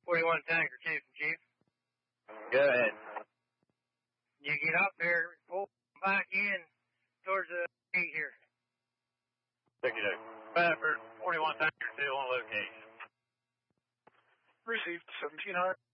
41 Tanker 2 from Chief. Go ahead. You get up there, pull back in towards the gate here. Thank you, Dave. Baffert, 41 Tanker 2 on location. Received 1700.